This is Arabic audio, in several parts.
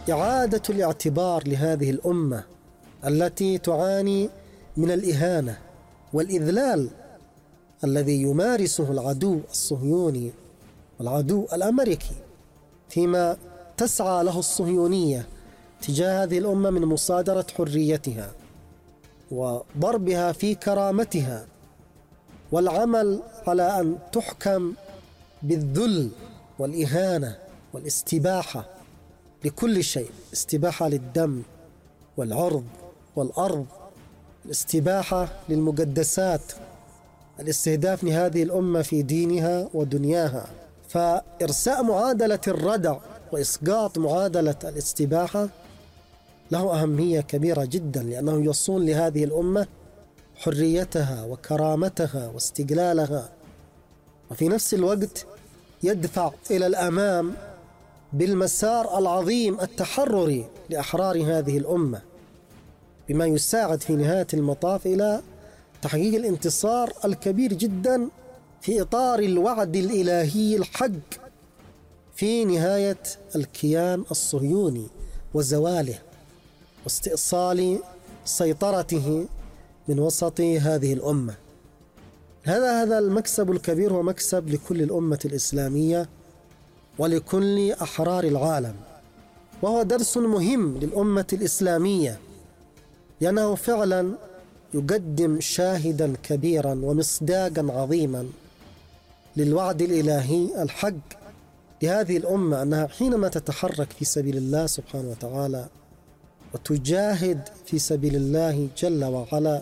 إعادة الاعتبار لهذه الأمة التي تعاني من الإهانة والإذلال الذي يمارسه العدو الصهيوني والعدو الأمريكي فيما تسعى له الصهيونية تجاه هذه الأمة من مصادرة حريتها وضربها في كرامتها والعمل على أن تحكم بالذل والإهانة والاستباحة لكل شيء، استباحة للدم والعرض والأرض، الاستباحة للمقدسات، الاستهداف لهذه الأمة في دينها ودنياها. فإرساء معادلة الردع وإسقاط معادلة الاستباحة له أهمية كبيرة جدا، لأنه يصون لهذه الأمة حريتها وكرامتها واستقلالها، وفي نفس الوقت يدفع إلى الأمام بالمسار العظيم التحرري لأحرار هذه الأمة، بما يساعد في نهاية المطاف إلى تحقيق الانتصار الكبير جدا في إطار الوعد الإلهي الحق في نهاية الكيان الصهيوني وزواله واستئصال سيطرته من وسط هذه الأمة. هذا المكسب الكبير هو مكسب لكل الأمة الإسلامية ولكل أحرار العالم، وهو درس مهم للأمة الإسلامية، لأنه فعلا يقدم شاهدا كبيرا ومصداقا عظيما للوعد الإلهي الحق لهذه الأمة، أنها حينما تتحرك في سبيل الله سبحانه وتعالى وتجاهد في سبيل الله جل وعلا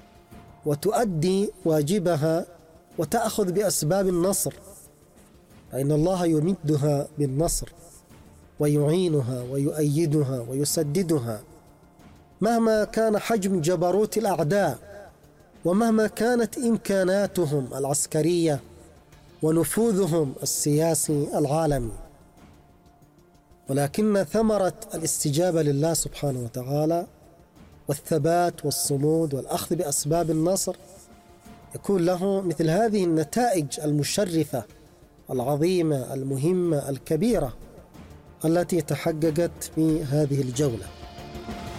وتؤدي واجبها وتأخذ بأسباب النصر، فإن الله يمدها بالنصر ويعينها ويؤيدها ويسددها مهما كان حجم جبروت الأعداء ومهما كانت إمكاناتهم العسكرية ونفوذهم السياسي العالمي. ولكن ثمرة الاستجابة لله سبحانه وتعالى والثبات والصمود والأخذ بأسباب النصر يكون له مثل هذه النتائج المشرفة العظيمة المهمة الكبيرة التي تحققت في هذه الجولة.